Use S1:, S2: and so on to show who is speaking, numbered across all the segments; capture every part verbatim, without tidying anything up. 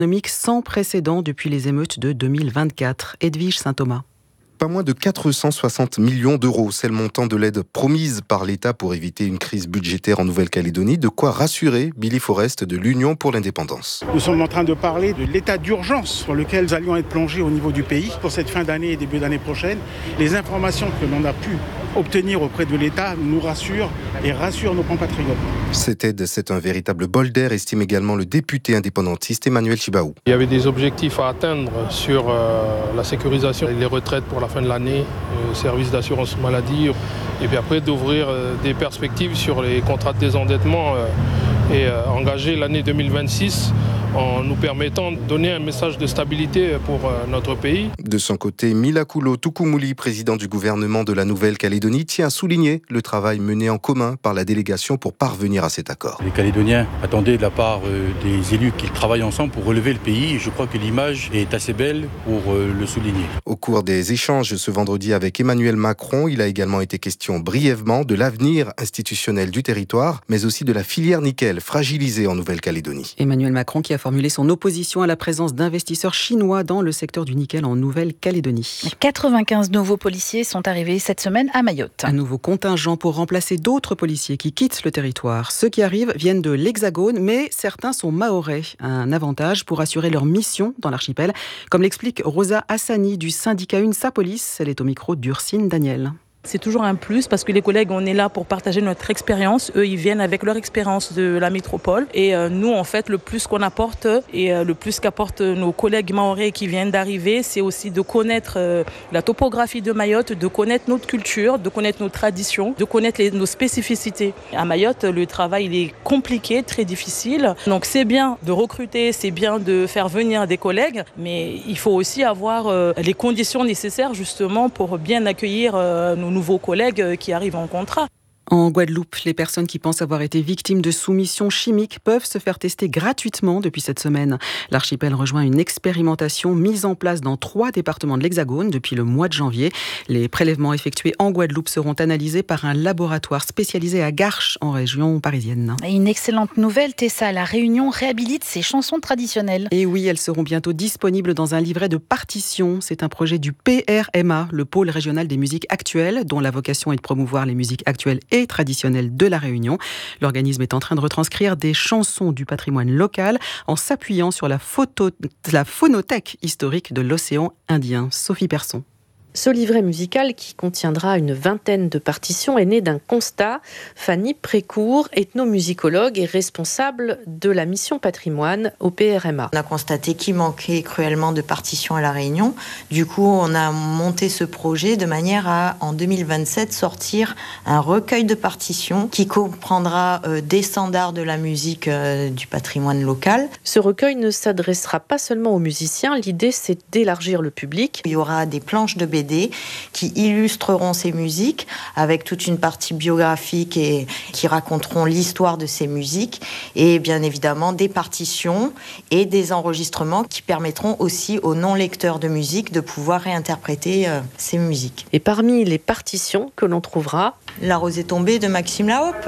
S1: économique sans précédent depuis les émeutes de deux mille vingt-quatre. Edwige Saint-Thomas.
S2: Pas moins de quatre cent soixante millions d'euros, c'est le montant de l'aide promise par l'État pour éviter une crise budgétaire en Nouvelle-Calédonie. De quoi rassurer Billy Forrest de l'Union pour l'indépendance.
S3: Nous sommes en train de parler de l'état d'urgence sur lequel nous allions être plongés au niveau du pays pour cette fin d'année et début d'année prochaine. Les informations que l'on a pu obtenir auprès de l'État nous rassurent et rassurent nos compatriotes.
S2: Cette aide, c'est un véritable bol d'air, estime également le député indépendantiste Emmanuel Chibaou.
S4: Il y avait des objectifs à atteindre sur euh, la sécurisation des retraites pour la fin de l'année, le service d'assurance maladie, et puis après d'ouvrir euh, des perspectives sur les contrats de désendettement euh, et euh, engager l'année deux mille vingt-six en nous permettant de donner un message de stabilité pour euh, notre pays.
S2: De son côté, Milakulo Tukumuli, président du gouvernement de la Nouvelle-Calédonie, tient à souligner le travail mené en commun par la délégation pour parvenir à cet accord.
S5: Les Calédoniens attendaient de la part euh, des élus qu'ils travaillent ensemble pour relever le pays. Et je crois que l'image est assez belle pour euh, le souligner.
S2: Au cours des échanges ce vendredi avec Emmanuel Macron, il a également été question brièvement de l'avenir institutionnel du territoire, mais aussi de la filière nickel fragilisée en Nouvelle-Calédonie.
S1: Emmanuel Macron qui a formulé son opposition à la présence d'investisseurs chinois dans le secteur du nickel en Nouvelle-Calédonie.
S6: quatre-vingt-quinze nouveaux policiers sont arrivés cette semaine à Mayotte.
S1: Un nouveau contingent pour remplacer d'autres policiers qui quittent le territoire. Ceux qui arrivent viennent de l'Hexagone, mais certains sont mahorais. Un avantage pour assurer leur mission dans l'archipel, comme l'explique Rosa Hassani du syndicat UNSA Police. Elle est au micro d'Ursine Daniel.
S7: C'est toujours un plus parce que les collègues, on est là pour partager notre expérience. Eux, ils viennent avec leur expérience de la métropole. Et euh, nous, en fait, le plus qu'on apporte et euh, le plus qu'apportent nos collègues mahorais qui viennent d'arriver, c'est aussi de connaître euh, la topographie de Mayotte, de connaître notre culture, de connaître nos traditions, de connaître les, nos spécificités. À Mayotte, le travail, il est compliqué, très difficile. Donc, c'est bien de recruter, c'est bien de faire venir des collègues, mais il faut aussi avoir euh, les conditions nécessaires, justement, pour bien accueillir euh, nos nouveaux collègues qui arrivent en contrat.
S1: En Guadeloupe, les personnes qui pensent avoir été victimes de soumission chimique peuvent se faire tester gratuitement depuis cette semaine. L'archipel rejoint une expérimentation mise en place dans trois départements de l'Hexagone depuis le mois de janvier. Les prélèvements effectués en Guadeloupe seront analysés par un laboratoire spécialisé à Garches, en région parisienne.
S6: Et une excellente nouvelle, Tessa, la Réunion réhabilite ses chansons traditionnelles.
S1: Et oui, elles seront bientôt disponibles dans un livret de partitions. C'est un projet du P R M A, le pôle régional des musiques actuelles, dont la vocation est de promouvoir les musiques actuelles et traditionnelle de la Réunion. L'organisme est en train de retranscrire des chansons du patrimoine local en s'appuyant sur la, photo, la phonothèque historique de l'océan Indien. Sophie Persson.
S8: Ce livret musical, qui contiendra une vingtaine de partitions, est né d'un constat. Fanny Précourt, ethnomusicologue et responsable de la mission patrimoine au P R M A.
S9: On a constaté qu'il manquait cruellement de partitions à La Réunion. Du coup, on a monté ce projet de manière à, en deux mille vingt-sept, sortir un recueil de partitions qui comprendra euh, des standards de la musique euh, du patrimoine local.
S8: Ce recueil ne s'adressera pas seulement aux musiciens. L'idée, c'est d'élargir le public.
S9: Il y aura des planches de B D qui illustreront ces musiques avec toute une partie biographique et qui raconteront l'histoire de ces musiques et bien évidemment des partitions et des enregistrements qui permettront aussi aux non-lecteurs de musique de pouvoir réinterpréter euh, ces musiques.
S8: Et parmi les partitions que l'on trouvera,
S9: La rose est tombée de Maxime Lahope.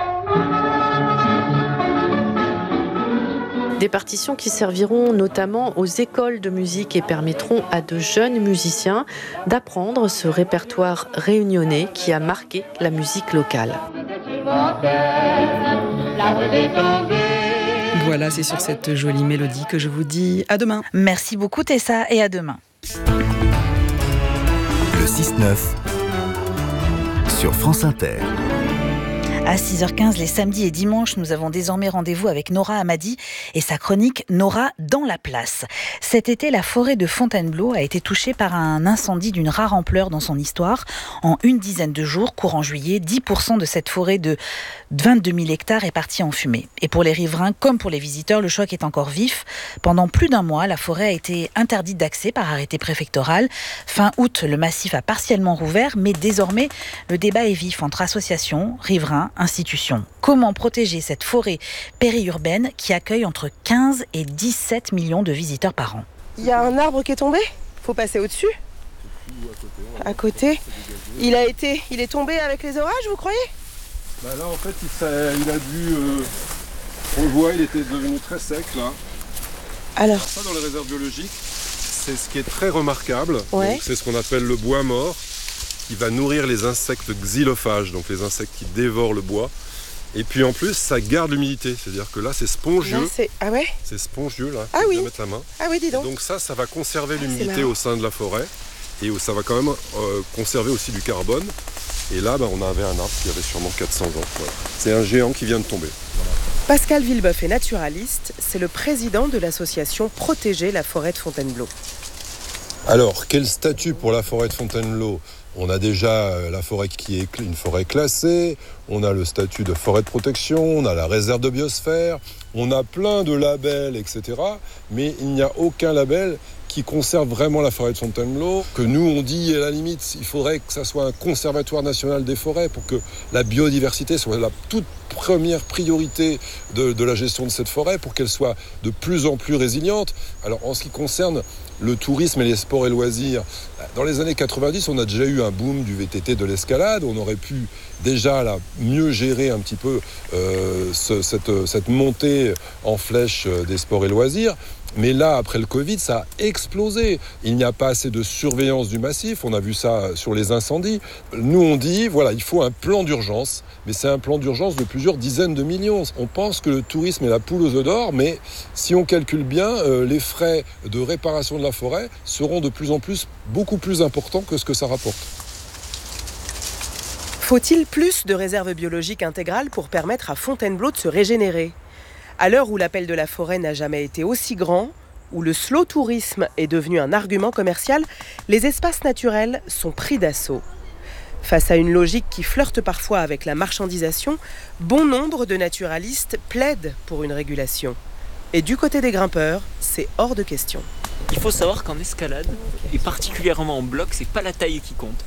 S8: Des partitions qui serviront notamment aux écoles de musique et permettront à de jeunes musiciens d'apprendre ce répertoire réunionnais qui a marqué la musique locale.
S1: Voilà, c'est sur cette jolie mélodie que je vous dis à demain.
S6: Merci beaucoup Tessa et à demain.
S10: Le six neuf sur France Inter.
S6: À six heures quinze, les samedis et dimanches, nous avons désormais rendez-vous avec Nora Hamadi et sa chronique Nora dans la place. Cet été, la forêt de Fontainebleau a été touchée par un incendie d'une rare ampleur dans son histoire. En une dizaine de jours, courant juillet, dix pour cent de cette forêt de vingt-deux mille hectares est partie en fumée. Et pour les riverains comme pour les visiteurs, le choc est encore vif. Pendant plus d'un mois, la forêt a été interdite d'accès par arrêté préfectoral. Fin août, le massif a partiellement rouvert, mais désormais, le débat est vif entre associations, riverains, institutions. Comment protéger cette forêt périurbaine qui accueille entre quinze et dix-sept millions de visiteurs par an?
S11: Il y a un arbre qui est tombé, faut passer au-dessus. À côté. Il a été, il est tombé avec les orages, vous croyez?
S12: Bah là en fait il, il a dû, euh, on le voit, il était devenu très sec là.
S11: Alors
S12: ça, dans les réserves biologiques, c'est ce qui est très remarquable.
S11: Ouais.
S12: Donc, c'est ce qu'on appelle le bois mort, qui va nourrir les insectes xylophages, donc les insectes qui dévorent le bois. Et puis en plus, ça garde l'humidité, c'est-à-dire que là, c'est spongieux.
S11: Là, c'est... Ah ouais
S12: C'est spongieux, là.
S11: Ah oui.
S12: Mettre la main.
S11: Ah oui, dis donc.
S12: Et donc ça, ça va conserver
S11: ah,
S12: l'humidité au sein de la forêt. Et ça va quand même euh, conserver aussi du carbone. Et là, ben, on avait un arbre qui avait sûrement quatre cents ans. Voilà. C'est un géant qui vient de tomber. Voilà.
S11: Pascal Villeboeuf est naturaliste. C'est le président de l'association Protéger la forêt de Fontainebleau.
S12: Alors, quel statut pour la forêt de Fontainebleau ? On a déjà la forêt qui est une forêt classée, on a le statut de forêt de protection, on a la réserve de biosphère, on a plein de labels, et cetera. Mais il n'y a aucun label qui conserve vraiment la forêt de Fontainebleau, que nous on dit à la limite, il faudrait que ça soit un conservatoire national des forêts pour que la biodiversité soit la toute première priorité de, de la gestion de cette forêt, pour qu'elle soit de plus en plus résiliente. Alors en ce qui concerne le tourisme et les sports et loisirs, dans les années quatre-vingt-dix, on a déjà eu un boom du V T T, de l'escalade. On aurait pu déjà là, mieux gérer un petit peu euh, ce, cette, cette montée en flèche des sports et loisirs. Mais là, après le Covid, ça a explosé. Il n'y a pas assez de surveillance du massif. On a vu ça sur les incendies. Nous, on dit, voilà, il faut un plan d'urgence. Mais c'est un plan d'urgence de plusieurs dizaines de millions. On pense que le tourisme est la poule aux œufs d'or, mais si on calcule bien, euh, les frais de réparation de la forêt seront de plus en plus, beaucoup plus importants que ce que ça rapporte.
S11: Faut-il plus de réserves biologiques intégrales pour permettre à Fontainebleau de se régénérer ? À l'heure où l'appel de la forêt n'a jamais été aussi grand, où le slow tourisme est devenu un argument commercial, les espaces naturels sont pris d'assaut. Face à une logique qui flirte parfois avec la marchandisation, bon nombre de naturalistes plaident pour une régulation. Et du côté des grimpeurs, c'est hors de question.
S13: Il faut savoir qu'en escalade, et particulièrement en bloc, c'est pas la taille qui compte.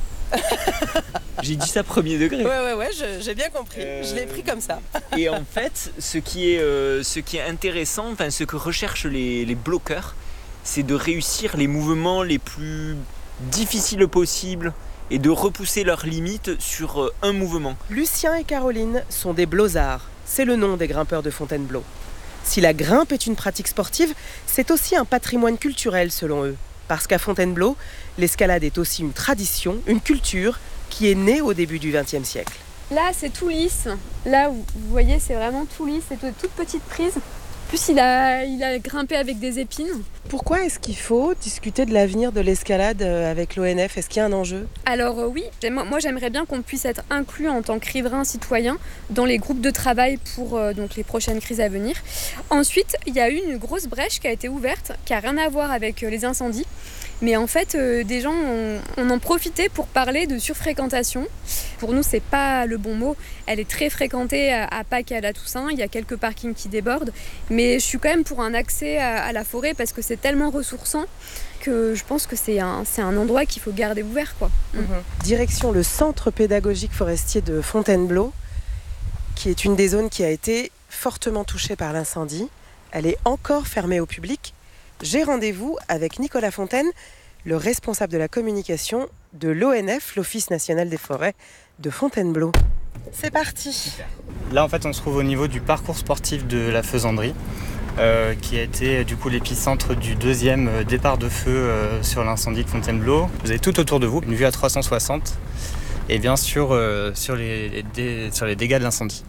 S13: J'ai dit ça premier degré.
S11: Ouais, ouais, ouais, je, j'ai bien compris. Euh... Je l'ai pris comme ça.
S13: Et en fait, ce qui est, euh, ce qui est intéressant, enfin, ce que recherchent les, les bloqueurs, c'est de réussir les mouvements les plus difficiles possibles et de repousser leurs limites sur euh, un mouvement.
S11: Lucien et Caroline sont des blozards. C'est le nom des grimpeurs de Fontainebleau. Si la grimpe est une pratique sportive, c'est aussi un patrimoine culturel selon eux. Parce qu'à Fontainebleau, l'escalade est aussi une tradition, une culture qui est née au début du vingtième siècle.
S14: Là, c'est tout lisse. Là, vous voyez, c'est vraiment tout lisse. C'est de toutes petites prises. En plus, il a, il a grimpé avec des épines.
S11: Pourquoi est-ce qu'il faut discuter de l'avenir de l'escalade avec l'O N F ? Est-ce qu'il y a un enjeu ?
S14: Alors euh, oui, moi j'aimerais bien qu'on puisse être inclus en tant que riverain citoyen dans les groupes de travail pour euh, donc, les prochaines crises à venir. Ensuite, il y a eu une grosse brèche qui a été ouverte, qui n'a rien à voir avec euh, les incendies. Mais en fait, euh, des gens ont, on en profité pour parler de surfréquentation. Pour nous, c'est pas le bon mot. Elle est très fréquentée à, à Pâques et à la Toussaint. Il y a quelques parkings qui débordent. Mais je suis quand même pour un accès à, à la forêt parce que c'est tellement ressourçant que je pense que c'est un, c'est un endroit qu'il faut garder ouvert, quoi.
S11: Mmh. Direction le centre pédagogique forestier de Fontainebleau, qui est une des zones qui a été fortement touchée par l'incendie. Elle est encore fermée au public. J'ai rendez-vous avec Nicolas Fontaine, le responsable de la communication de l'O N F, l'Office national des forêts de Fontainebleau. C'est parti.
S15: Là, en fait, on se trouve au niveau du parcours sportif de la Faisanderie, euh, qui a été du coup l'épicentre du deuxième départ de feu euh, sur l'incendie de Fontainebleau. Vous avez tout autour de vous une vue à trois cent soixante et bien sûr euh, sur, les, les, sur les dégâts de l'incendie.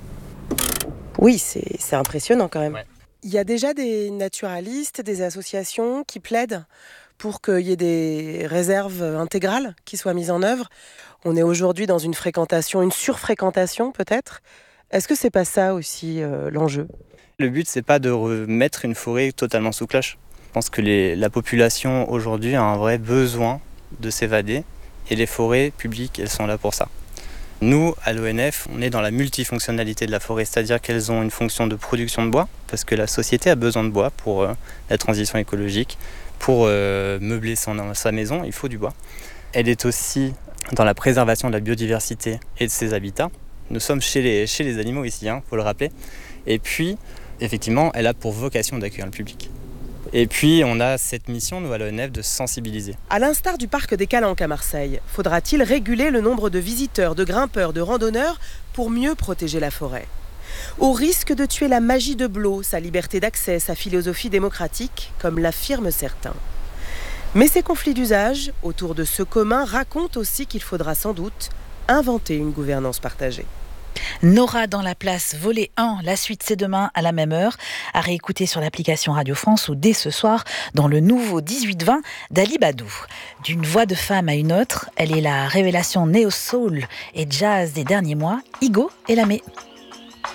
S11: Oui, c'est, c'est impressionnant quand même.
S15: Ouais.
S11: Il y a déjà des naturalistes, des associations qui plaident pour qu'il y ait des réserves intégrales qui soient mises en œuvre. On est aujourd'hui dans une fréquentation, une surfréquentation peut-être. Est-ce que c'est pas ça aussi euh, l'enjeu ?
S15: Le but, c'est pas de remettre une forêt totalement sous cloche. Je pense que les, la population aujourd'hui a un vrai besoin de s'évader et les forêts publiques, elles sont là pour ça. Nous, à l'O N F, on est dans la multifonctionnalité de la forêt, c'est-à-dire qu'elles ont une fonction de production de bois, parce que la société a besoin de bois pour euh, la transition écologique, pour euh, meubler son, sa maison, il faut du bois. Elle est aussi dans la préservation de la biodiversité et de ses habitats. Nous sommes chez les, chez les animaux ici, il hein, faut le rappeler. Et puis, effectivement, elle a pour vocation d'accueillir le public. Et puis, on a cette mission, nous, à l'O N F, de sensibiliser.
S11: À l'instar du parc des Calanques à Marseille, faudra-t-il réguler le nombre de visiteurs, de grimpeurs, de randonneurs pour mieux protéger la forêt ? au risque de tuer la magie de Blot, sa liberté d'accès, sa philosophie démocratique, comme l'affirment certains. Mais ces conflits d'usage, autour de ce commun, racontent aussi qu'il faudra sans doute inventer une gouvernance partagée.
S6: Nora dans la place, volet un. La suite, c'est demain à la même heure. À réécouter sur l'application Radio France ou dès ce soir dans le nouveau dix-huit vingt d'Ali Badou. D'une voix de femme à une autre, elle est la révélation néo-soul et jazz des derniers mois, Igo Elamé.